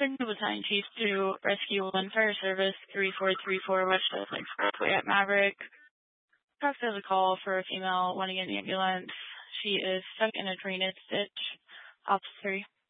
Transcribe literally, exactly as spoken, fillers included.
Signal Battalion Chief to Rescue one Fire Service three four three four West Coast Expressway at Maverick. Cox has a call for a female wanting an ambulance. She is stuck in a drainage ditch. Ops three.